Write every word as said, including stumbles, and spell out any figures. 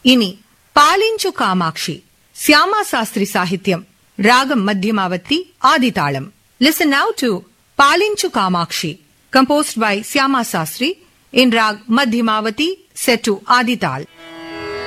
இனி பாலிஞ்சு காமாட்சி சியாமா சாஸ்திரி சாகித்யம், ராகம் மத்தியமாவத்தி, ஆதிதாளம். Listen now to Palinchu Kamakshi, composed by Syama Sastri in rag Madhyamavati, set to Adital.